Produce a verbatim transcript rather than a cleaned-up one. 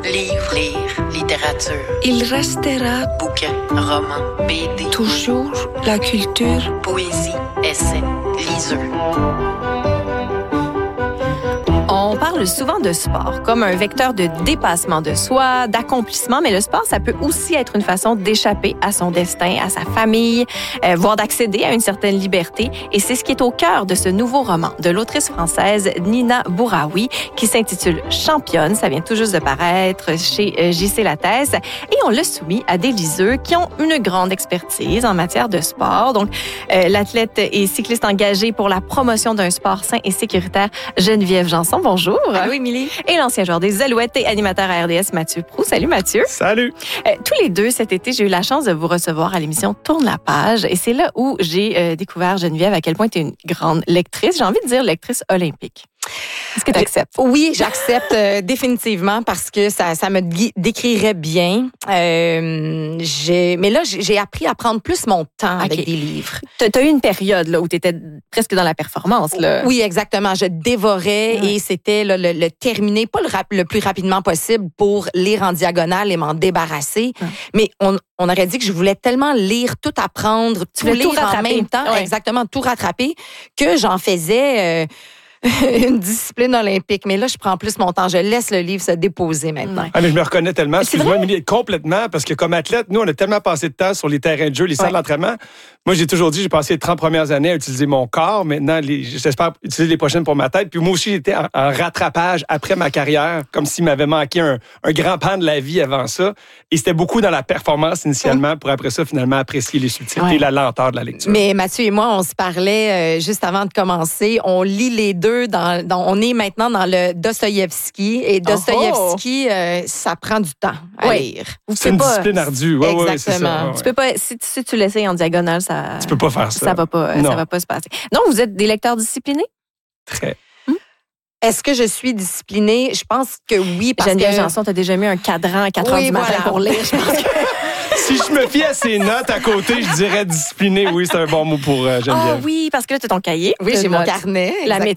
Livre, lire, littérature. Il restera Bouquin, roman, B D. toujours la culture. Poésie, essai, liseux. On parle souvent de sport comme un vecteur de dépassement de soi, d'accomplissement, mais le sport, ça peut aussi être une façon d'échapper à son destin, à sa famille, euh, voire d'accéder à une certaine liberté. Et c'est ce qui est au cœur de ce nouveau roman de l'autrice française Nina Bouraoui qui s'intitule Championne. Ça vient tout juste de paraître chez euh, J C Lattès et on l'a soumis à des liseux qui ont une grande expertise en matière de sport. Donc, euh, l'athlète et cycliste engagée pour la promotion d'un sport sain et sécuritaire, Geneviève Janson. Bonjour. Allô, Émilie. Et l'ancien joueur des Alouettes et animateur à R D S, Mathieu Proulx. Salut, Mathieu. Salut. Euh, tous les deux, cet été, j'ai eu la chance de vous recevoir à l'émission Tourne la page. Et c'est là où j'ai euh, découvert, Geneviève, à quel point tu es une grande lectrice. J'ai envie de dire lectrice olympique. Est-ce que tu acceptes? Oui, j'accepte euh, définitivement parce que ça, ça me gui- décrirait bien. Euh, j'ai, mais là, j'ai, j'ai appris à prendre plus mon temps Okay. avec des livres. Tu as eu une période là, où tu étais presque dans la performance. Là. Oui, exactement. Je dévorais Ouais. et c'était là, le, le terminer, pas le, rap- le plus rapidement possible pour lire en diagonale et m'en débarrasser. Ouais. Mais on, on aurait dit que je voulais tellement lire, tout apprendre, tout voulais lire tout en rattraper. même temps, Ouais. exactement, tout rattraper, que j'en faisais... Euh, une discipline olympique. Mais là, je prends plus mon temps. Je laisse le livre se déposer maintenant. Ouais. Ah, mais je me reconnais tellement, C'est excuse-moi, vrai? Émilie, complètement, parce que comme athlète, nous, on a tellement passé de temps sur les terrains de jeu, les salles Ouais. d'entraînement. Moi, j'ai toujours dit, j'ai passé les trente premières années à utiliser mon corps. Maintenant, les, j'espère utiliser les prochaines pour ma tête. Puis moi aussi, j'étais en, en rattrapage après ma carrière, comme s'il m'avait manqué un, un grand pan de la vie avant ça. Et c'était beaucoup dans la performance initialement, pour après ça, finalement, apprécier les subtilités Ouais. et la lenteur de la lecture. Mais Mathieu et moi, on se parlait euh, juste avant de commencer. On lit les deux. Dans, dans- on est maintenant dans le Dostoïevski. Et Dostoïevski, euh, ça prend du temps à Ouais. lire. Vous C'est pouvez une pas, discipline ardue. Ouais, ouais, c'est ça. Exactement. Ouais, ouais. tu peux pas, si, si tu l'essayes en diagonale, ça Tu peux pas faire ça. ça va pas, Non. ça va pas se passer. Non, vous êtes des lecteurs disciplinés? Très. Est-ce que je suis disciplinée? Je pense que oui. Parce Geneviève que... Janson, tu as déjà mis un cadran à quatre heures Oui, du matin voilà. pour lire. Je pense que... Si je me fie à ces notes à côté, je dirais discipliné. Oui, c'est un bon mot pour euh, Ah Geneviève. oui, parce que là, tu as ton cahier. Oui, de j'ai mon notes. carnet. La exactement.